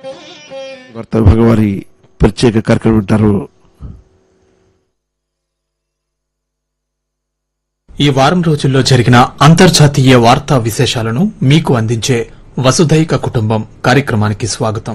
వార్తా భగవారి ప్రత్యేక కార్యక్రమం వింటారు. ఈ వారం రోజుల్లో జరిగిన అంతర్జాతీయ వార్తా విశేషాలను మీకు అందించే వసుధైక కుటుంబం కార్యక్రమానికి స్వాగతం.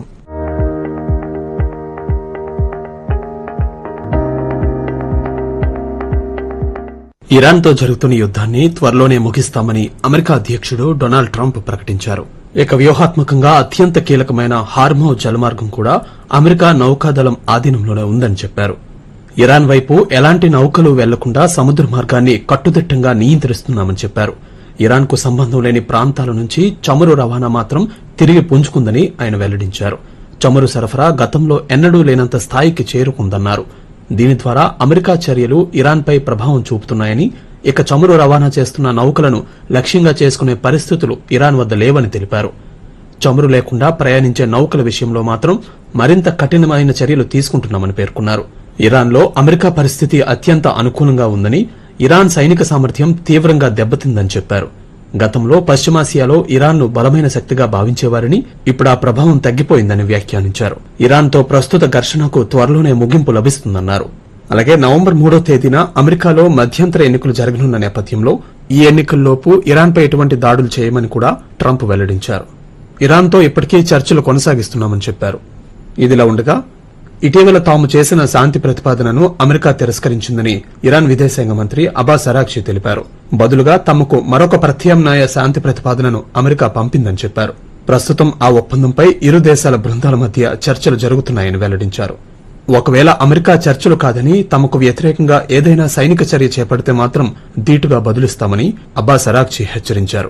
ఇరాన్తో జరుగుతున్న యుద్దాన్ని త్వరలోనే ముగిస్తామని అమెరికా అధ్యకుడు డొనాల్డ్ ట్రంప్ ప్రకటించారు. ఇక వ్యూహాత్మకంగా అత్యంత కీలకమైన హార్మోజ్ జలమార్గం కూడా అమెరికా నౌకాదళం ఆధీనంలోనే ఉందని చెప్పారు. ఇరాన్ వైపు ఎలాంటి నౌకలు వెళ్లకుండా సముద్ర మార్గాన్ని కట్టుదిట్టంగా నియంత్రిస్తున్నామని చెప్పారు. ఇరాన్ కు సంబంధం లేని ప్రాంతాల నుంచి చమురు రవాణా మాత్రం తిరిగి పుంజుకుందని ఆయన వెల్లడించారు. చమురు సరఫరా గతంలో ఎన్నడూ లేనంత స్థాయికి చేరుకుందన్నారు. దీని ద్వారా అమెరికా చర్యలు ఇరాన్పై ప్రభావం చూపుతున్నాయని, ఇక చమురు రవాణా చేస్తున్న నౌకలను లక్ష్యంగా చేసుకునే పరిస్థితులు ఇరాన్ వద్ద లేవని తెలిపారు. చమురు లేకుండా ప్రయాణించే నౌకల విషయంలో మాత్రం మరింత కఠినమైన చర్యలు తీసుకుంటున్నామని పేర్కొన్నారు. ఇరాన్లో అమెరికా పరిస్థితి అత్యంత అనుకూలంగా ఉందని, ఇరాన్ సైనిక సామర్థ్యం తీవ్రంగా దెబ్బతిందని చెప్పారు. గతంలో పశ్చిమాసియాలో ఇరాన్ను బలమైన శక్తిగా భావించేవారని, ఇప్పుడు ఆ ప్రభావం తగ్గిపోయిందని వ్యాఖ్యానించారు. ఇరాన్తో ప్రస్తుత ఘర్షణకు త్వరలోనే ముగింపు లభిస్తుందన్నారు. అలాగే నవంబర్ 3వ తేదీన అమెరికాలో మధ్యంతర ఎన్నికలు జరగనున్న నేపథ్యంలో ఈ ఎన్నికల్లోపు ఇరాన్పై ఎటువంటి దాడులు చేయమని కూడా ట్రంప్ వెల్లడించారు. ఇరాన్తో ఇప్పటికీ చర్చలు కొనసాగిస్తున్నామని చెప్పారు. ఇదిలా ఉండగా ఇటీవల తాము చేసిన శాంతి ప్రతిపాదనను అమెరికా తిరస్కరించిందని ఇరాన్ విదేశాంగ మంత్రి అబ్బాస్ అరాగ్చి తెలిపారు. బదులుగా తమకు మరొక ప్రత్యామ్నాయ శాంతి ప్రతిపాదనను అమెరికా పంపిందని చెప్పారు. ప్రస్తుతం ఆ ఒప్పందంపై ఇరు దేశాల బృందాల మధ్య చర్చలు జరుగుతున్నాయని వెల్లడించారు. ఒకవేళ అమెరికా చర్చలు కాదని తమకు వ్యతిరేకంగా ఏదైనా సైనిక చర్య చేపడితే మాత్రం ధీటుగా బదులిస్తామని అబ్బాస్ అరాగ్చి హెచ్చరించారు.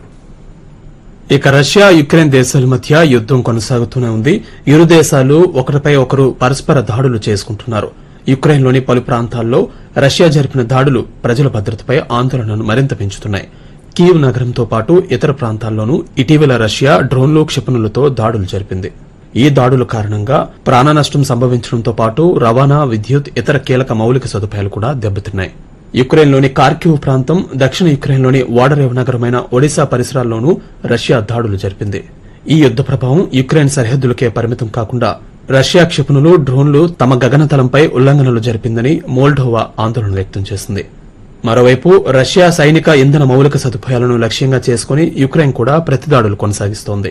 ఇక రష్యా యుక్రెయిన్ దేశాల మధ్య యుద్దం కొనసాగుతూనే ఉంది. ఇరు దేశాలు ఒకరిపై ఒకరు పరస్పర దాడులు చేసుకుంటున్నారు. యుక్రెయిన్లోని పలు ప్రాంతాల్లో రష్యా జరిపిన దాడులు ప్రజల భద్రతపై ఆందోళనను మరింత పెంచుతున్నాయి. కీవ్ నగరంతో పాటు ఇతర ప్రాంతాల్లోనూ ఇటీవల రష్యా డ్రోన్లు, క్షిపణులతో దాడులు జరిపింది. ఈ దాడుల కారణంగా ప్రాణనష్టం సంభవించడంతో పాటు రవాణా, విద్యుత్, ఇతర కీలక మౌలిక సదుపాయాలు కూడా దెబ్బతిన్నాయి. యుక్రెయిన్లోని కార్కివ్ ప్రాంతం, దక్షిణ యుక్రెయిన్లోని ఓడరేవు నగరమైన ఒడిశా పరిసరాల్లోనూ రష్యా దాడులు జరిపింది. ఈ యుద్ద ప్రభావం యుక్రెయిన్ సరిహద్దులకే పరిమితం కాకుండా రష్యా క్షిపణులు, డ్రోన్లు తమ గగనతలంపై ఉల్లంఘనలు జరిపిందని మోల్డోవా ఆందోళన వ్యక్తం చేసింది. మరోవైపు రష్యా సైనిక ఇంధన మౌలిక సదుపాయాలను లక్ష్యంగా చేసుకుని యుక్రెయిన్ కూడా ప్రతిదాడులు కొనసాగిస్తోంది.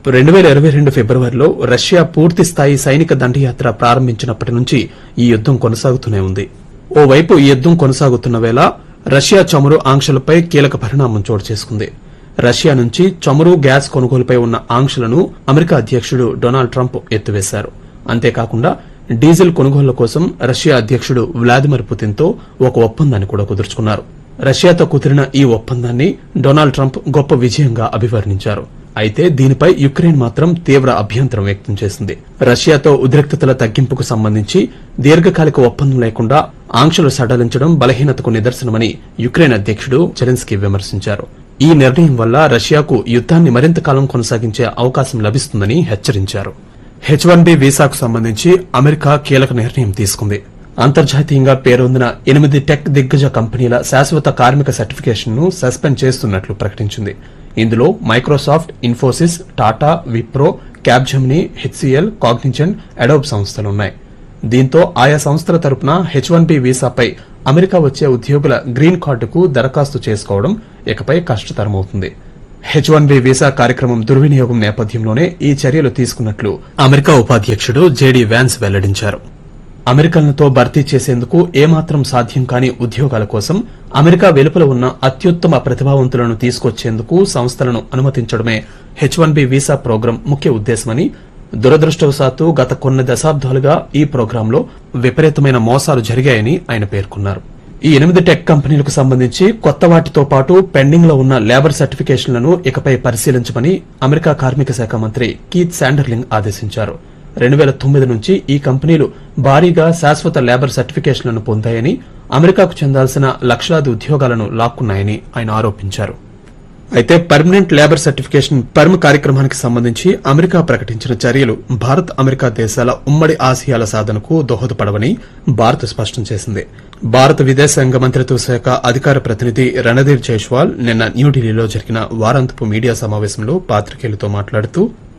2022 ఫిబ్రవరిలో రష్యా పూర్తిస్థాయి సైనిక దండయాత్ర ప్రారంభించినప్పటి నుంచి ఈ యుద్దం కొనసాగుతూనే ఉంది. ఓవైపు ఈ యుద్దం కొనసాగుతున్న వేళ రష్యా చమురు ఆంక్షలపై కీలక పరిణామం చోటు చేసుకుంది. రష్యా నుంచి చమురు, గ్యాస్ కొనుగోలుపై ఉన్న ఆంక్షలను అమెరికా అధ్యకుడు డొనాల్డ్ ట్రంప్ ఎత్తివేశారు. అంతేకాకుండా డీజిల్ కొనుగోళ్ల కోసం రష్యా అధ్యకుడు వ్లాదిమిర్ పుతిన్తో ఒక ఒప్పందాన్ని కూడా కుదుర్చుకున్నారు. రష్యాతో కుదిరిన ఈ ఒప్పందాన్ని డొనాల్డ్ ట్రంప్ గొప్ప విజయంగా అభివర్ణించారు. అయితే దీనిపై యుక్రెయిన్ మాత్రం తీవ్ర అభ్యంతరం వ్యక్తం చేసింది. రష్యాతో ఉద్రిక్తతల తగ్గింపుకు సంబంధించి దీర్ఘకాలిక ఒప్పందం లేకుండా ఆంక్షలు సడలించడం బలహీనతకు నిదర్శనమని యుక్రెయిన్ అధ్యకుడు జెలెన్స్కీ విమర్శించారు. ఈ నిర్ణయం వల్ల రష్యాకు యుద్దాన్ని మరింత కాలం కొనసాగించే అవకాశం లభిస్తుందని హెచ్చరించారు. H-1B వీసాకు సంబంధించి అమెరికా కీలక నిర్ణయం తీసుకుంది. అంతర్జాతీయంగా పేరొందిన 8 టెక్ దిగ్గజ కంపెనీల శాశ్వత కార్మిక సర్టిఫికేషన్ ను సస్పెండ్ చేస్తున్నట్లు ప్రకటించింది. ఇందులో Microsoft, Infosys, Tata, Wipro, Capgemini, HCL, Cognizant, Adobe సంస్థలున్నాయి. దీంతో ఆయా సంస్థల తరపున H-1B వీసాపై అమెరికా వచ్చే ఉద్యోగుల గ్రీన్ కార్డుకు దరఖాస్తు చేసుకోవడం ఇకపై కష్టతరమవుతుంది. H-1B వీసా కార్యక్రమం దుర్వినియోగం నేపథ్యంలోనే ఈ చర్యలు తీసుకున్నట్లు అమెరికా ఉపాధ్యకుడు జేడీ వ్యాన్స్ వెల్లడించారు. అమెరికన్లతో భర్తీ చేసేందుకు ఏమాత్రం సాధ్యం కాని ఉద్యోగాల కోసం అమెరికా వెలుపల ఉన్న అత్యుత్తమ ప్రతిభావంతులను తీసుకొచ్చేందుకు సంస్థలను అనుమతించడమే H-1B వీసా ప్రోగ్రాం ముఖ్య ఉద్దేశమని, దురదృష్టవశాత్తు గత కొన్ని దశాబ్దాలుగా ఈ ప్రోగ్రాంలో విపరీతమైన మోసాలు జరిగాయని ఆయన పేర్కొన్నారు. ఈ 8 టెక్ కంపెనీలకు సంబంధించి కొత్త వాటితో పాటు పెండింగ్ లో ఉన్న లేబర్ సర్టిఫికేషన్లను ఇకపై పరిశీలించమని అమెరికా కార్మిక శాఖ మంత్రి కీత్ శాండర్లింగ్ ఆదేశించారు. 2009 నుంచి ఈ కంపెనీలు భారీగా శాశ్వత లేబర్ సర్టిఫికేషన్లను పొందాయని, అమెరికాకు చెందాల్సిన లక్షలాది ఉద్యోగాలను లాక్కున్నాయని ఆయన ఆరోపించారు. అయితే పర్మనెంట్ లేబర్ సర్టిఫికేషన్ పర్మ్ కార్యక్రమానికి సంబంధించి అమెరికా ప్రకటించిన చర్యలు భారత్, అమెరికా దేశాల ఉమ్మడి ఆశయాల సాధనకు దోహదపడవని భారత్ స్పష్టం చేసింది. భారత విదేశాంగ మంత్రిత్వ శాఖ అధికార ప్రతినిధి రణధీర్ జైస్వాల్ నిన్న న్యూఢిల్లీలో జరిగిన వారాంతపు మీడియా సమావేశంలో పాత్రికేయులతో మాట్లాడుతూ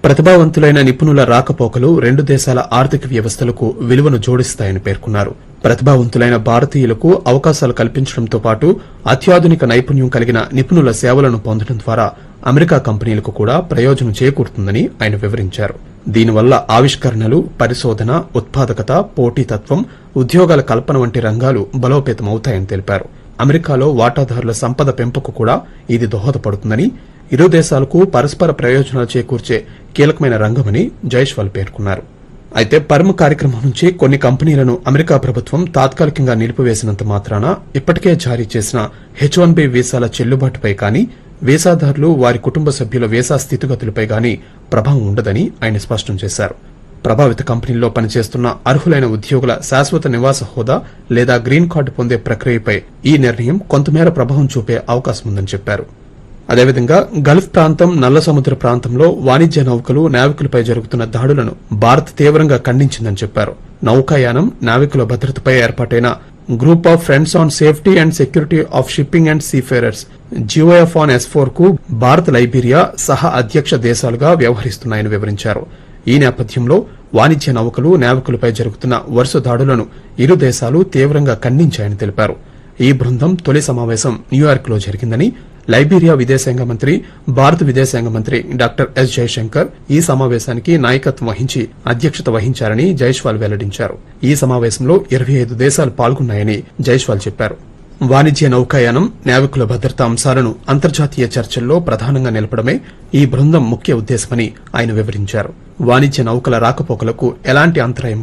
ప్రతిభావంతులైన నిపుణుల రాకపోకలు రెండు దేశాల ఆర్థిక వ్యవస్థలకు విలువను జోడిస్తాయని పేర్కొన్నారు. ప్రతిభావంతులైన భారతీయులకు అవకాశాలు కల్పించడంతో పాటు అత్యాధునిక నైపుణ్యం కలిగిన నిపుణుల సేవలను పొందడం ద్వారా అమెరికా కంపెనీలకు కూడా ప్రయోజనం చేకూరుతుందని ఆయన వివరించారు. దీనివల్ల ఆవిష్కరణలు, పరిశోధన, ఉత్పాదకత, పోటీతత్వం, ఉద్యోగాల కల్పన వంటి రంగాలు బలోపేతమవుతాయని తెలిపారు. అమెరికాలో వాటాదారుల సంపద పెంపుకు కూడా ఇది దోహదపడుతుందని, ఇరు దేశాలకు పరస్పర ప్రయోజనాలు చేకూర్చే కీలకమైన రంగమని జైస్వాల్ పేర్కొన్నారు. అయితే పర్మ్ కార్యక్రమం నుంచి కొన్ని కంపెనీలను అమెరికా ప్రభుత్వం తాత్కాలికంగా నిలిపివేసినంత మాత్రాన ఇప్పటికే జారీ చేసిన H-1B వీసాల చెల్లుబాటుపై కానీ, వీసాదారులు వారి కుటుంబ సభ్యుల వీసా స్థితిగతులపై గానీ ప్రభావం ఉండదని ఆయన స్పష్టం చేశారు. ప్రభావిత కంపెనీల్లో పనిచేస్తున్న అర్హులైన ఉద్యోగుల శాశ్వత నివాస హోదా లేదా గ్రీన్ కార్డు పొందే ప్రక్రియపై ఈ నిర్ణయం కొంతమేర ప్రభావం చూపే అవకాశం ఉందని చెప్పారు. అదేవిధంగా గల్ఫ్ ప్రాంతం, నల్ల సముద్ర ప్రాంతంలో వాణిజ్య నౌకలు, నావికులపై జరుగుతున్న దాడులను భారత్ తీవ్రంగా ఖండించిందని చెప్పారు. నౌకాయానం, నావికుల భద్రతపై ఏర్పాటైన group of friends on safety and security of shipping and seafarers GOF on S4 కు భారత్, లైబీరియా సహా అధ్యక్ష దేశాలుగా వ్యవహరిస్తున్నాయని వివరించారు. ఈ నేపథ్యంలో వాణిజ్య నౌకలు, నావికులపై జరుగుతున్న వరుస దాడులను ఇరు దేశాలు తీవ్రంగా ఖండించాయని తెలిపారు. ఈ బృందం తొలి సమావేశం న్యూయార్క్లో జరిగిందని, లైబీరియా విదేశాంగ మంత్రి, భారత విదేశాంగ మంత్రి డాక్టర్ ఎస్ జయశంకర్ ఈ సమావేశానికి నాయకత్వం వహించి అధ్యక్షత వహించారని జైస్వాల్ వెల్లడించారు. ఈ సమావేశంలో 25 దేశాలు పాల్గొన్నాయని జైస్వాల్ చెప్పారు. వాణిజ్య నౌకాయానం, నావికుల భద్రతా అంశాలను అంతర్జాతీయ చర్చల్లో ప్రధానంగా నిలపడమే ఈ బృందం ముఖ్య ఉద్దేశమని ఆయన వివరించారు. వాణిజ్య నౌకల రాకపోకలకు ఎలాంటి అంతరాయం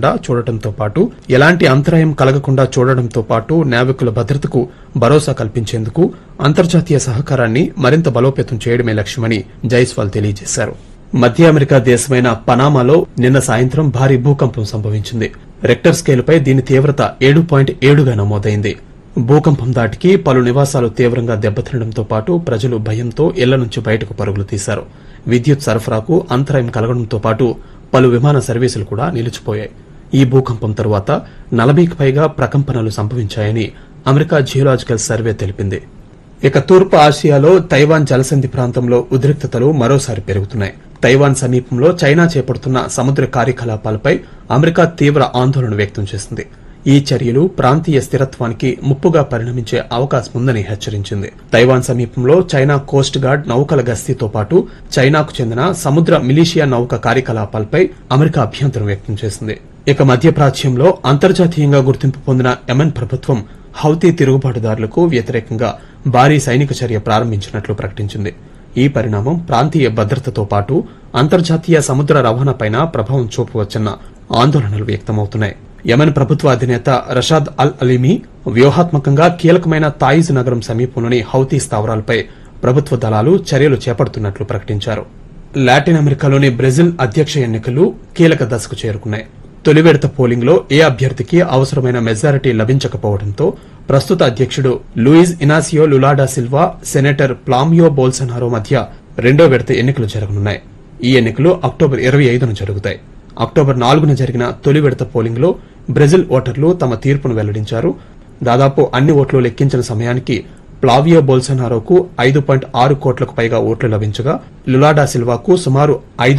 కలగకుండా చూడడంతో పాటు నావికుల భద్రతకు భరోసా కల్పించేందుకు అంతర్జాతీయ సహకారాన్ని మరింత బలోపేతం చేయడమే లక్ష్యమని జైస్వాల్ తెలియజేశారు. మధ్య అమెరికా దేశమైన పనామాలో నిన్న సాయంత్రం భారీ భూకంపం సంభవించింది. రెక్టర్ స్కేలుపై దీని తీవ్రత 7.7గా నమోదైంది. భూకంపం దాటికి పలు నివాసాలు తీవ్రంగా దెబ్బతినడంతో పాటు ప్రజలు భయంతో ఇళ్ల నుంచి బయటకు పరుగులు తీశారు. విద్యుత్ సరఫరాకు అంతరాయం కలగడంతో పాటు పలు విమాన సర్వీసులు కూడా నిలిచిపోయాయి. ఈ భూకంపం తరువాత 40కి పైగా ప్రకంపనలు సంభవించాయని అమెరికా జియోలాజికల్ సర్వే తెలిపింది. ఇక తూర్పు ఆసియాలో తైవాన్ జలసంధి ప్రాంతంలో ఉద్రిక్తతలు మరోసారి పెరుగుతున్నాయి. తైవాన్ సమీపంలో చైనా చేపడుతున్న సముద్ర కార్యకలాపాలపై అమెరికా తీవ్ర ఆందోళన వ్యక్తం చేసింది. ఈ చర్యలు ప్రాంతీయ స్థిరత్వానికి ముప్పుగా పరిణమించే అవకాశం ఉందని హెచ్చరించింది. తైవాన్ సమీపంలో చైనా కోస్ట్ గార్డ్ నౌకల గస్తీతో పాటు చైనాకు చెందిన సముద్ర మిలీషియా నౌక కార్యకలాపాలపై అమెరికా అభ్యంతరం వ్యక్తం చేసింది. ఇక మధ్యప్రాచ్యంలో అంతర్జాతీయంగా గుర్తింపు పొందిన యెమెన్ ప్రభుత్వం హౌతీ తిరుగుబాటుదారులకు వ్యతిరేకంగా భారీ సైనిక చర్య ప్రారంభించినట్లు ప్రకటించింది. ఈ పరిణామం ప్రాంతీయ భద్రతతో పాటు అంతర్జాతీయ సముద్ర రవాణాపైన ప్రభావం చూపవచ్చన్న ఆందోళనలు వ్యక్తమవుతున్నాయి. యెమెన్ ప్రభుత్వ అధినేత రషాద్ అల్ అలీమీ వ్యూహాత్మకంగా కీలకమైన తాయిజ్ నగరం సమీపంలోని హౌతీ స్థావరాలపై ప్రభుత్వ దళాలు చర్యలు చేపడుతున్నట్లు ప్రకటించారు. లాటిన్ అమెరికాలోని బ్రెజిల్ అధ్యక్ష ఎన్నికలు కీలక దశకు చేరుకున్నాయి. తొలి విడత పోలింగ్లో ఏ అభ్యర్థికి అవసరమైన మెజారిటీ లభించకపోవడంతో ప్రస్తుత అధ్యక్షుడు Luiz Inacio Lula da Silva, senator ప్లామియో Bolsonaro మధ్య రెండో విడత ఎన్నికలు జరగనున్నాయి. ఈ ఎన్నికలు అక్టోబర్ 25న జరుగుతాయి. అక్టోబర్ 4న జరిగిన తొలి విడత పోలింగ్లో బ్రెజిల్ ఓటర్లు తమ తీర్పును వెల్లడించారు. దాదాపు అన్ని ఓట్లు లెక్కించిన సమయానికి ప్లావియో బోల్సనారోకు 5.6 కోట్లకు పైగా ఓట్లు లభించగా లులా డా సిల్వాకు సుమారు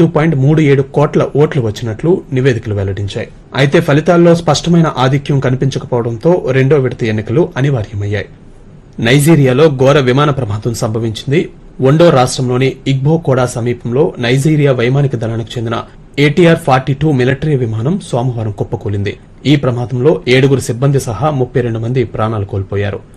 5.37 కోట్ల ఓట్లు వచ్చినట్లు నివేదికలు వెల్లడించాయి. అయితే ఫలితాల్లో స్పష్టమైన ఆధిక్యం కనిపించకపోవడంతో రెండో విడత ఎన్నికలు అనివార్యమయ్యాయి. నైజీరియాలో ఘోర విమాన ప్రమాదం సంభవించింది. ఒండో రాష్టంలోని ఇగ్బోకోడా సమీపంలో నైజీరియా వైమానిక దళానికి చెందిన ATR-42 మిలిటరీ విమానం సోమవారం కుప్పకూలింది. ఈ ప్రమాదంలో 7 సిబ్బంది సహా 32 మంది ప్రాణాలు కోల్పోయారు.